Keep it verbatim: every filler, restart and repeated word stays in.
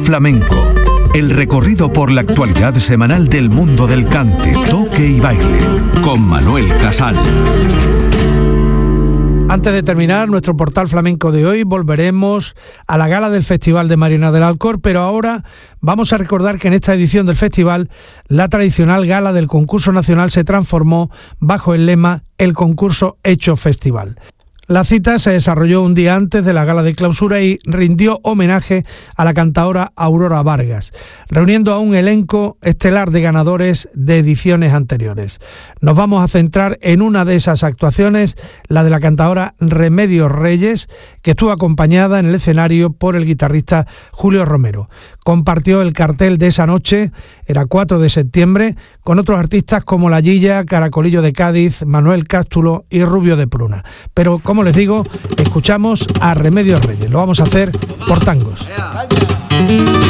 Flamenco. El recorrido por la actualidad semanal del mundo del cante, toque y baile. Con Manuel Casal. Antes de terminar nuestro portal flamenco de hoy, volveremos a la gala del Festival de Mariana del Alcor, pero ahora vamos a recordar que en esta edición del festival, la tradicional gala del concurso nacional se transformó bajo el lema El concurso hecho festival. La cita se desarrolló un día antes de la gala de clausura y rindió homenaje a la cantaora Aurora Vargas, reuniendo a un elenco estelar de ganadores de ediciones anteriores. Nos vamos a centrar en una de esas actuaciones, la de la cantaora Remedios Reyes, que estuvo acompañada en el escenario por el guitarrista Julio Romero. Compartió el cartel de esa noche, era cuatro de septiembre, con otros artistas como La Yilla, Caracolillo de Cádiz, Manuel Cástulo y Rubio de Pruna. Pero como les digo, escuchamos a Remedios Reyes. Lo vamos a hacer por tangos.